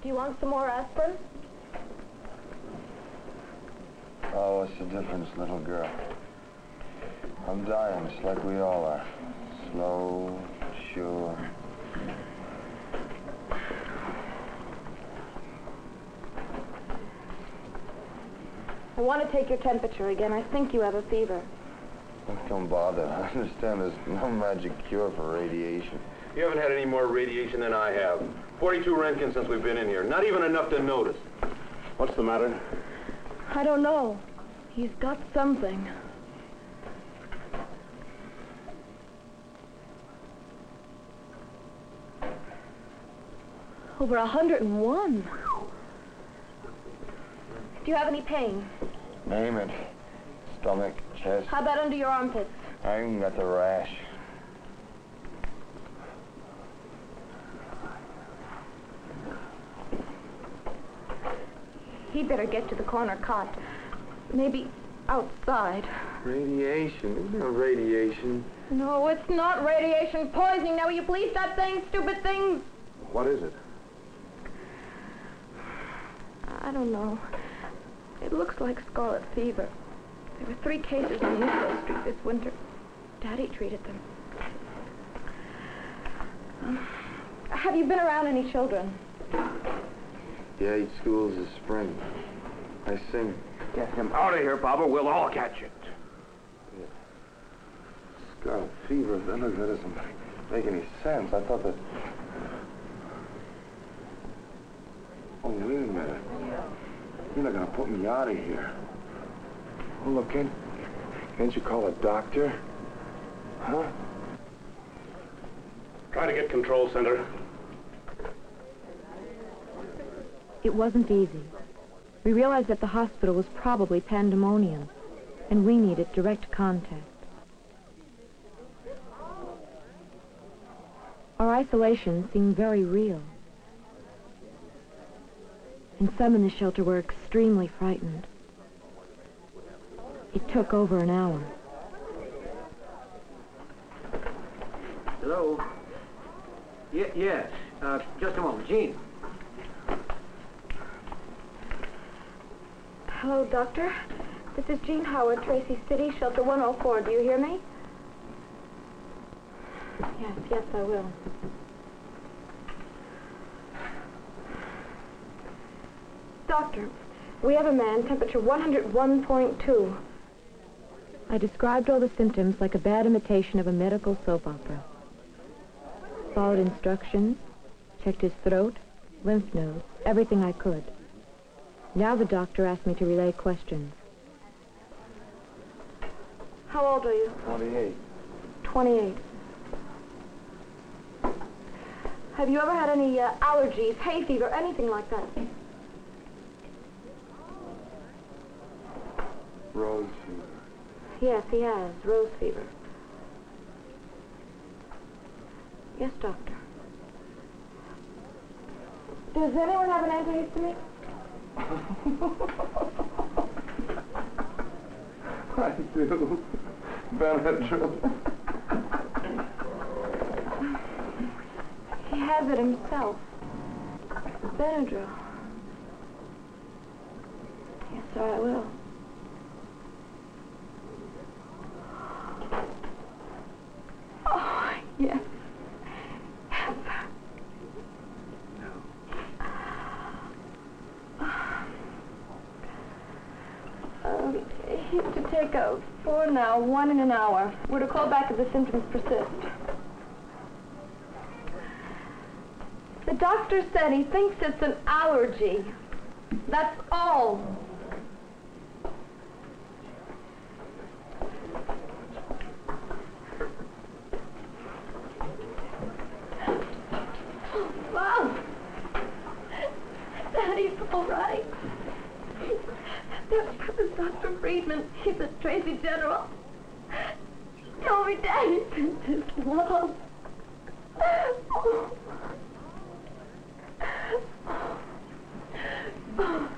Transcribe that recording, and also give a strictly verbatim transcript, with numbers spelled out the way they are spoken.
Do you want some more aspirin? Oh, what's the difference, little girl? I'm dying, just like we all are. Slow, sure. I want to take your temperature again. I think you have a fever. Don't bother. I understand there's no magic cure for radiation. You haven't had any more radiation than I have. forty-two Roentgens since we've been in here. Not even enough to notice. What's the matter? I don't know. He's got something. Over a hundred and one. Do you have any pain? Name it. Stomach, chest. How about under your armpits? I even got the rash. He'd better get to the corner cot. Maybe outside. Radiation? There's no radiation. No, it's not radiation poisoning. Now, will you please stop saying stupid things? What is it? I don't know. It looks like scarlet fever. There were three cases on Nicholas Street this winter. Daddy treated them. Um, have you been around any children? Yeah, each school's this spring. I sing. Get him out of here, Bob, or we'll all catch it. Yeah. Scarlet fever, that, look, that doesn't make any sense. I thought that... Oh, wait a minute. You're not gonna put me out of here. Oh, look, can't, can't you call a doctor? Huh? Try to get control center. It wasn't easy. We realized that the hospital was probably pandemonium, and we needed direct contact. Our isolation seemed very real. And some in the shelter were extremely frightened. It took over an hour. Hello? Y yes. Uh, just a moment. Jean. Hello, Doctor. This is Jean Howard, Tracy City, Shelter one oh four. Do you hear me? Yes, yes, I will. Doctor, we have a man, temperature one hundred one point two. I described all the symptoms like a bad imitation of a medical soap opera. Followed instructions, checked his throat, lymph nodes, everything I could. Now the doctor asked me to relay questions. How old are you? twenty-eight. twenty-eight. Have you ever had any uh, allergies, hay fever, anything like that? Rose fever. Yes, he has. Rose fever. Yes, doctor. Does anyone have an antihistamine? I do. Benadryl. He has it himself. Benadryl. Yes, sir, I will. Oh, yes. Yes, sir. Um, he's to take a four now, one in an hour. We're to call back if the symptoms persist. The doctor said he thinks it's an allergy. That's all. Wow. Daddy's all right. That was Doctor Friedman. He's a Tracy General. He told me Daddy sent his love. Oh. Oh.